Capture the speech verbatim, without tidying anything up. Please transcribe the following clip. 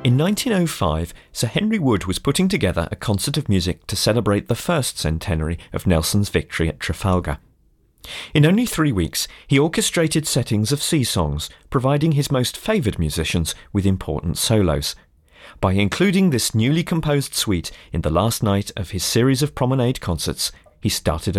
In nineteen oh five, Sir Henry Wood was putting together a concert of music to celebrate the first centenary of Nelson's victory at Trafalgar. In only three weeks, he orchestrated settings of sea songs, providing his most favoured musicians with important solos. By including this newly composed suite in the last night of his series of promenade concerts, he started